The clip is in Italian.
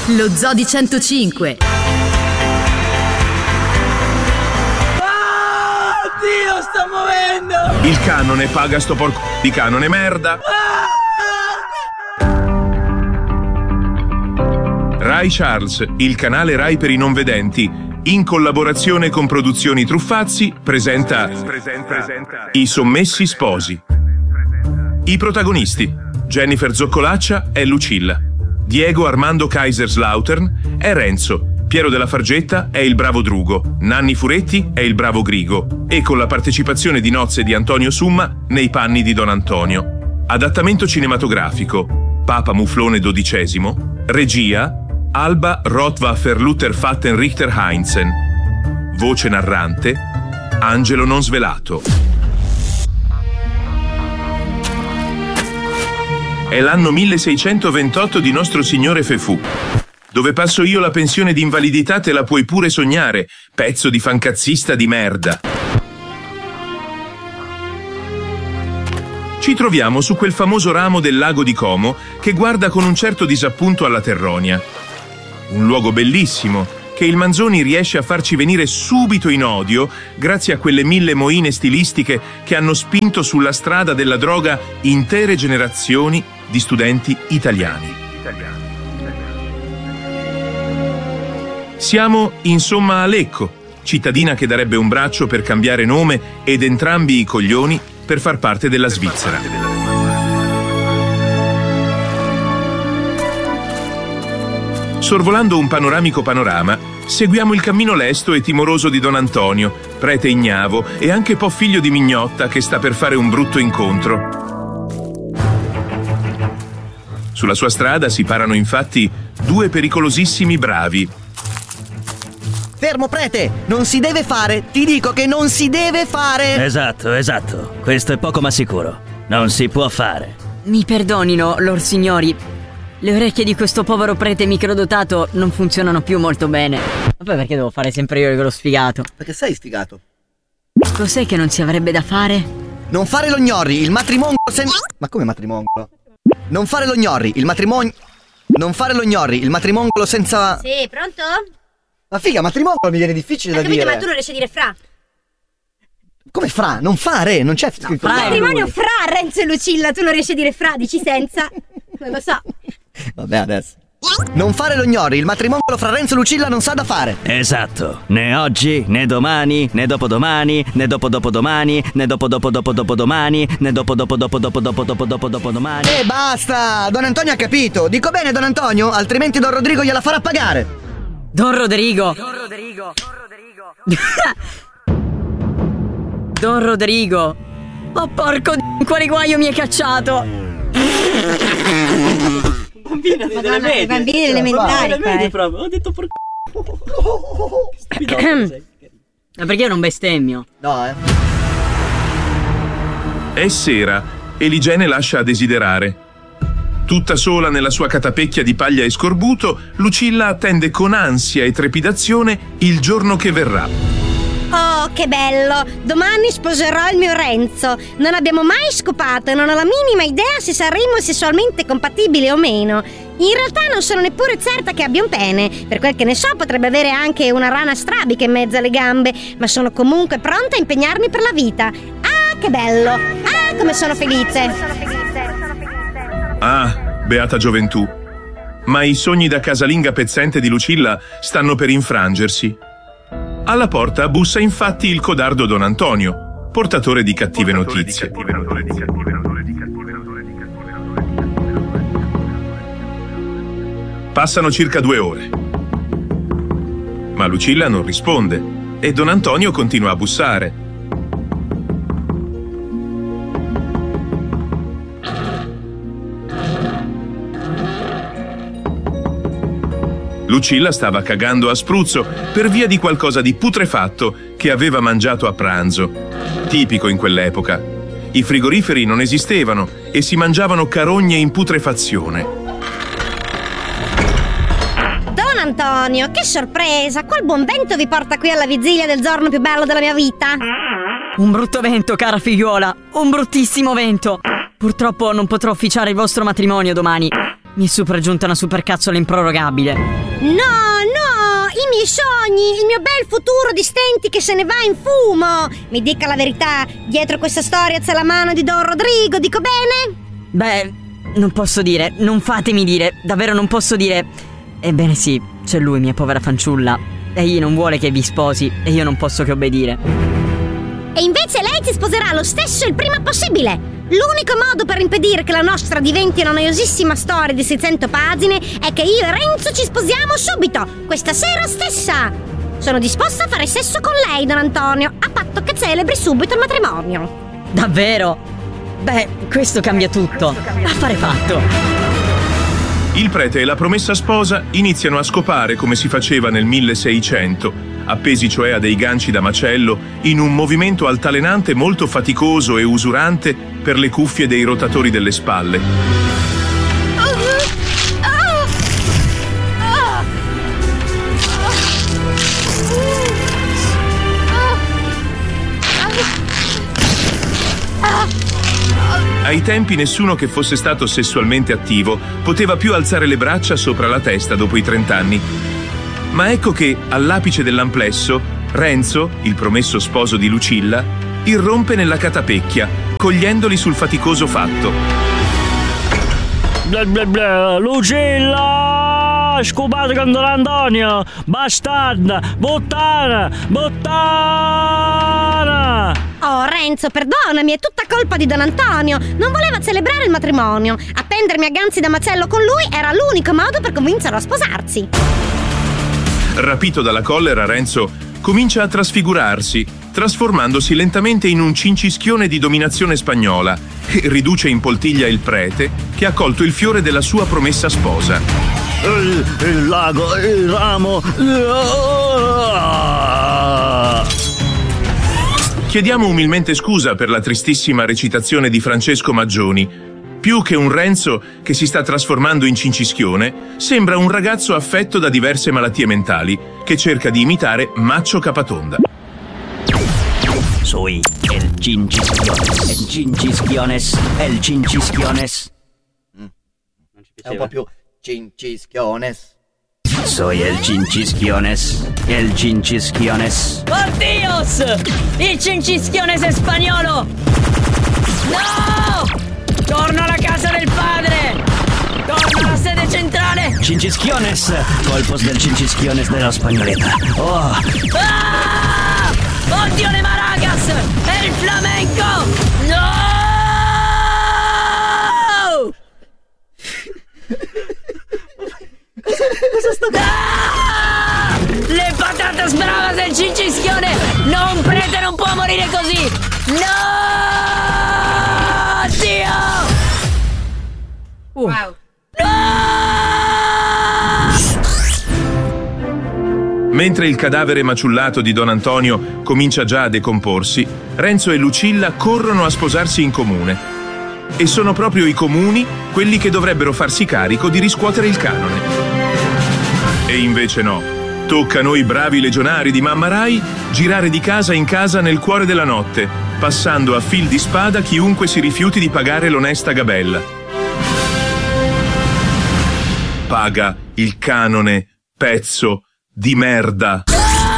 Lo Zoo di 105. Dio, sta muovendo! Il canone paga sto porco di canone merda. Rai Charles, il canale Rai per i non vedenti, in collaborazione con Produzioni Truffazzi, presenta I Sommessi Sposi. I protagonisti: Jennifer Zoccolaccia è Lucilla, Diego Armando Kaiserslautern è Renzo, Piero della Fargetta è il bravo Drugo, Nanni Furetti è il bravo Grigo, e con la partecipazione di nozze di Antonio Summa nei panni di Don Antonio. Adattamento cinematografico: Papa Muflone XII, regia Alba Rottwaffer-Luther-Fatten Richter-Heinzen, voce narrante Angelo Non Svelato. È l'anno 1628 di Nostro Signore Fefù. Dove passo io la pensione di invalidità te la puoi pure sognare, pezzo di fancazzista di merda. Ci troviamo su quel famoso ramo del lago di Como che guarda con un certo disappunto alla Terronia. Un luogo bellissimo che il Manzoni riesce a farci venire subito in odio grazie a quelle 1000 moine stilistiche che hanno spinto sulla strada della droga intere generazioni di studenti italiani. Siamo insomma a Lecco, cittadina che darebbe un braccio per cambiare nome ed entrambi i coglioni per far parte della Svizzera. Sorvolando un panoramico panorama, seguiamo il cammino lesto e timoroso di Don Antonio, prete ignavo e anche po' figlio di mignotta che sta per fare un brutto incontro. Sulla sua strada si parano infatti due pericolosissimi bravi. Fermo, prete! Non si deve fare! Ti dico che non si deve fare! Esatto. Questo è poco ma sicuro. Non si può fare. Mi perdonino, lor signori. Le orecchie di questo povero prete microdotato non funzionano più molto bene. Ma poi perché devo fare sempre io quello sfigato? Perché sei sfigato? Cos'è che non si avrebbe da fare? Non fare lo gnorri, il matrimonio Ma come matrimonio? Non fare lo gnorri, il matrimonio... Non fare lo gnorri, il matrimonio senza... Sì, pronto? Ma figa, matrimonio mi viene difficile da dire. Ma tu non riesci a dire fra? Come fra? Non fare, non c'è scritto. No, matrimonio fra Renzo e Lucilla, tu non riesci a dire fra, dici senza. Non lo so. Vabbè, adesso. Non fare lo gnorri, il matrimonio fra Renzo e Lucilla non sa da fare. Esatto. Né oggi, né domani, né dopodomani, né dopodopodomani, né dopodopodopodomani, né dopodopodopodopodomani. E basta! Don Antonio ha capito. Dico bene, Don Antonio, altrimenti Don Rodrigo gliela farà pagare. Don Rodrigo. Don Rodrigo. Oh porco d***o, quale guaio mi hai cacciato? Madonna, i bambini elementari proprio. Ho detto porco. Ma perché io non bestemmio? No, È sera e l'igiene lascia a desiderare. Tutta sola nella sua catapecchia di paglia e scorbuto, Lucilla attende con ansia e trepidazione il giorno che verrà. Oh, che bello! Domani sposerò il mio Renzo. Non abbiamo mai scopato e non ho la minima idea se saremo sessualmente compatibili o meno. In realtà non sono neppure certa che abbia un pene. Per quel che ne so, potrebbe avere anche una rana strabica in mezzo alle gambe. Ma sono comunque pronta a impegnarmi per la vita. Ah, che bello! Ah, come sono felice! Ah, beata gioventù. Ma i sogni da casalinga pezzente di Lucilla stanno per infrangersi. Alla porta bussa infatti il codardo Don Antonio, portatore di cattive notizie. Passano circa 2 ore. Ma Lucilla non risponde e Don Antonio continua a bussare. Lucilla stava cagando a spruzzo per via di qualcosa di putrefatto che aveva mangiato a pranzo. Tipico in quell'epoca. I frigoriferi non esistevano e si mangiavano carogne in putrefazione. Don Antonio, che sorpresa! Qual buon vento vi porta qui alla vigilia del giorno più bello della mia vita? Un brutto vento, cara figliuola. Un bruttissimo vento. Purtroppo non potrò officiare il vostro matrimonio domani. Mi è sopraggiunta una supercazzola improrogabile. No, i miei sogni, il mio bel futuro di stenti che se ne va in fumo. Mi dica la verità, dietro questa storia c'è la mano di Don Rodrigo, dico bene? Beh, non posso dire, non fatemi dire, davvero non posso dire. Ebbene sì, c'è lui, mia povera fanciulla. Egli non vuole che vi sposi e io non posso che obbedire. E invece lei ti sposerà lo stesso il prima possibile. L'unico modo per impedire che la nostra diventi una noiosissima storia di 600 pagine è che io e Renzo ci sposiamo subito, questa sera stessa. Sono disposta a fare sesso con lei, Don Antonio, a patto che celebri subito il matrimonio. Davvero? Beh, questo cambia tutto. Affare fatto. Il prete e la promessa sposa iniziano a scopare come si faceva nel 1600, appesi cioè a dei ganci da macello, in un movimento altalenante molto faticoso e usurante per le cuffie dei rotatori delle spalle. Ai tempi nessuno che fosse stato sessualmente attivo poteva più alzare le braccia sopra la testa dopo i 30 anni. Ma ecco che, all'apice dell'amplesso, Renzo, il promesso sposo di Lucilla, irrompe nella catapecchia, cogliendoli sul faticoso fatto. Lucilla! Scopate con Don Antonio! Bastarda! Bottana! Oh Renzo, perdonami, è tutta colpa di Don Antonio. Non voleva celebrare il matrimonio. Appendermi a ganzi da macello con lui era l'unico modo per convincerlo a sposarsi. Rapito dalla collera, Renzo comincia a trasfigurarsi, trasformandosi lentamente in un cincischione di dominazione spagnola e riduce in poltiglia il prete che ha colto il fiore della sua promessa sposa. Il lago, il ramo. Chiediamo umilmente scusa per la tristissima recitazione di Francesco Maggioni. Più che un Renzo che si sta trasformando in cincischione, sembra un ragazzo affetto da diverse malattie mentali che cerca di imitare Maccio Capatonda. Soy el cincisquiones, el cincisquiones. È un po' più cincisquiones. Soy el cincisquiones, el cincisquiones. Oddios! Il cincisquiones è spagnolo! No! Torno alla casa del padre! Torno alla sede centrale! Cincisquiones, colpos del cincisquiones de la spagnoleta. Oh! Ah! Oddio le maragas! È il flamenco! No! Cosa sto Ah! Le patate bravas del cincischione! Non prete, non può morire così! No! Dio! Wow. No! Mentre il cadavere maciullato di Don Antonio comincia già a decomporsi, Renzo e Lucilla corrono a sposarsi in comune. E sono proprio i comuni quelli che dovrebbero farsi carico di riscuotere il canone. E invece no. Tocca a noi bravi legionari di Mamma Rai girare di casa in casa nel cuore della notte, passando a fil di spada chiunque si rifiuti di pagare l'onesta gabella. Paga il canone, pezzo di merda.